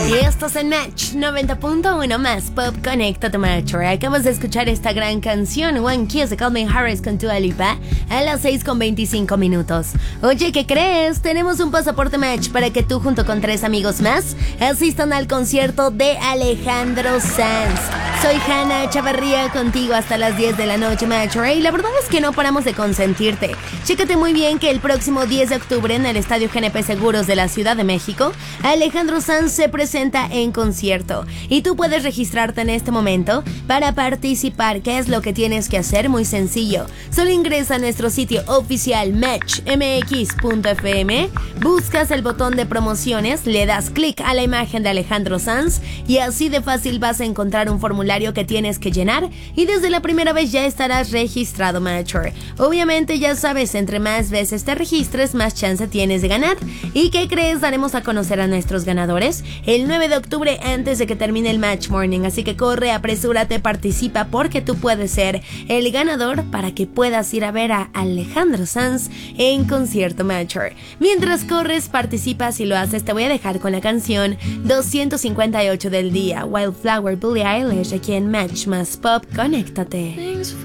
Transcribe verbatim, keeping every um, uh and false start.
Y esto es en Match noventa punto uno más Pop. Conéctate, Matcher. Acabas de escuchar esta gran canción One Kiss de Calvin Harris con Dua Lipa a las seis con veinticinco minutos. Oye, ¿qué crees? Tenemos un pasaporte Match para que tú junto con tres amigos más asistan al concierto de Alejandro Sanz. Soy Hanna Chavarría contigo hasta las diez de la noche, Matcher. Y la verdad es que no paramos de consentirte. Chécate muy bien que el próximo diez de octubre en el Estadio G N P Seguros de la Ciudad de México, Alejandro Sanz se presenta en concierto y tú puedes registrarte en este momento para participar. ¿Qué es lo que tienes que hacer? Muy sencillo. Solo ingresa a nuestro sitio oficial match m x punto f m, buscas el botón de promociones, le das clic a la imagen de Alejandro Sanz y así de fácil vas a encontrar un formulario que tienes que llenar y desde la primera vez ya estarás registrado, Matcher. Obviamente ya sabes, entre más veces te registres, más chance tienes de ganar. ¿Y qué crees? Daremos a conocer a nuestros ganadores el nueve de octubre antes de que termine el Match Morning, así que corre, apresúrate, participa porque tú puedes ser el ganador para que puedas ir a ver a Alejandro Sanz en concierto, Matcher. Mientras corres, participas y lo haces, te voy a dejar con la canción doscientos cincuenta y ocho del día, Wildflower, Billie Eilish, aquí en Match más Pop. Conéctate.